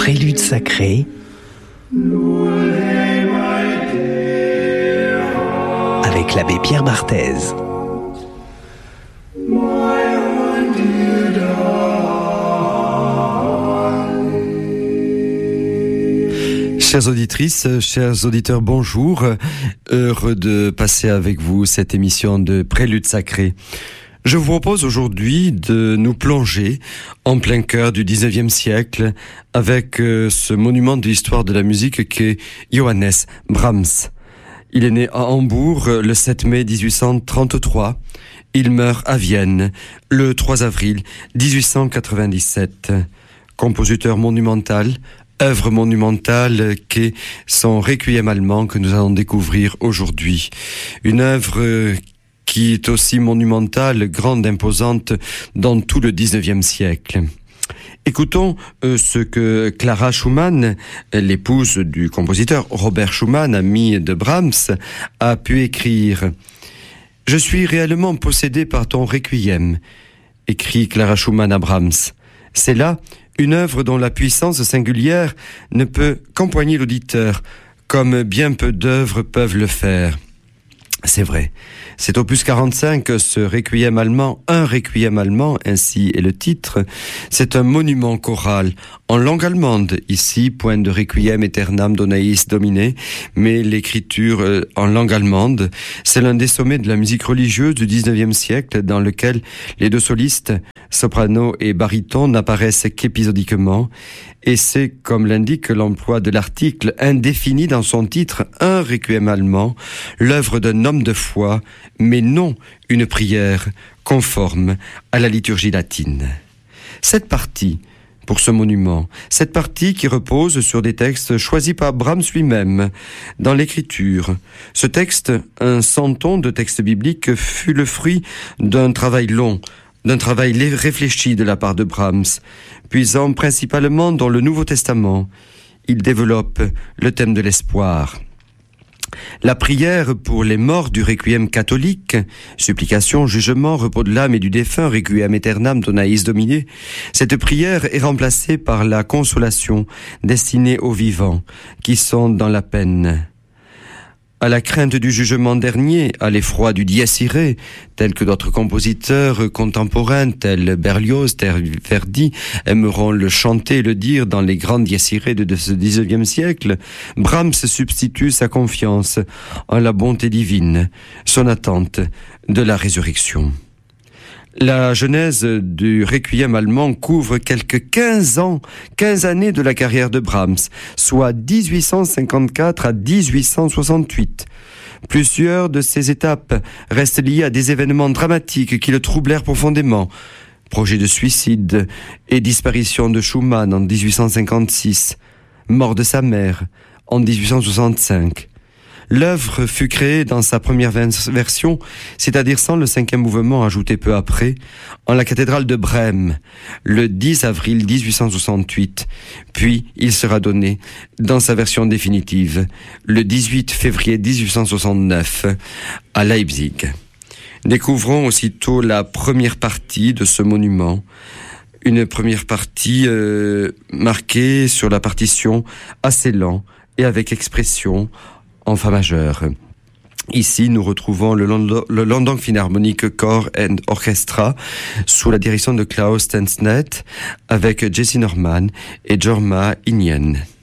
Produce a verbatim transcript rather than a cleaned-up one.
Prélude sacré avec l'abbé Pierre Barthez. Chères auditrices, chers auditeurs, bonjour. Heureux de passer avec vous cette émission de Prélude sacré. Je vous propose aujourd'hui de nous plonger en plein cœur du dix-neuvième siècle avec euh, ce monument de l'histoire de la musique qu'est Johannes Brahms. Il est né à Hambourg le sept mai dix-huit cent trente-trois. Il meurt à Vienne le trois avril dix-huit cent quatre-vingt-dix-sept. Compositeur monumental, œuvre monumentale qu'est son Requiem allemand que nous allons découvrir aujourd'hui. Une œuvre qui est aussi monumentale, grande, imposante dans tout le dix-neuvième siècle. Écoutons euh, ce que Clara Schumann, l'épouse du compositeur Robert Schumann, ami de Brahms, a pu écrire. « Je suis réellement possédé par ton Requiem », écrit Clara Schumann à Brahms. C'est là une œuvre dont la puissance singulière ne peut qu'empoigner l'auditeur, comme bien peu d'œuvres peuvent le faire. C'est vrai. Cet opus quarante-cinq, ce Requiem allemand, un Requiem allemand, ainsi est le titre, c'est un monument choral en langue allemande, ici, point de Requiem aeternam donaeis Domine, mais l'écriture euh, en langue allemande, c'est l'un des sommets de la musique religieuse du dix-neuvième siècle, dans lequel les deux solistes, soprano et baryton, n'apparaissent qu'épisodiquement, et c'est, comme l'indique l'emploi de l'article indéfini dans son titre, un Requiem allemand, l'œuvre d'un homme de foi, mais non une prière conforme à la liturgie latine. Cette partie, pour ce monument, cette partie qui repose sur des textes choisis par Brahms lui-même dans l'écriture. Ce texte, un centon de textes bibliques, fut le fruit d'un travail long, d'un travail réfléchi de la part de Brahms, puisant principalement dans le Nouveau Testament. Il développe le thème de l'espoir. La prière pour les morts du Requiem catholique, supplication, jugement, repos de l'âme et du défunt, Requiem aeternam donaeis Domine, cette prière est remplacée par la consolation destinée aux vivants qui sont dans la peine. À la crainte du jugement dernier, à l'effroi du dies irae, tel que d'autres compositeurs contemporains, tels Berlioz, tel Verdi, aimeront le chanter et le dire dans les grandes dies irae de ce dix-neuvième siècle, Brahms substitue sa confiance en la bonté divine, son attente de la résurrection. La genèse du Requiem allemand couvre quelques quinze ans, quinze années de la carrière de Brahms, soit dix-huit cent cinquante-quatre à dix-huit cent soixante-huit. Plusieurs de ces étapes restent liées à des événements dramatiques qui le troublèrent profondément. Projet de suicide et disparition de Schumann en dix-huit cent cinquante-six, mort de sa mère en dix-huit cent soixante-cinq. L'œuvre fut créée dans sa première version, c'est-à-dire sans le cinquième mouvement ajouté peu après, en la cathédrale de Brême, le dix avril dix-huit cent soixante-huit. Puis, il sera donné dans sa version définitive, le dix-huit février dix-huit cent soixante-neuf, à Leipzig. Découvrons aussitôt la première partie de ce monument, une première partie euh, marquée sur la partition assez lent et avec expression, en fa majeur. Ici, nous retrouvons le, Lond- le London Philharmonic Choir and Orchestra sous la direction de Klaus Stensnet avec Jesse Norman et Jorma Inyen.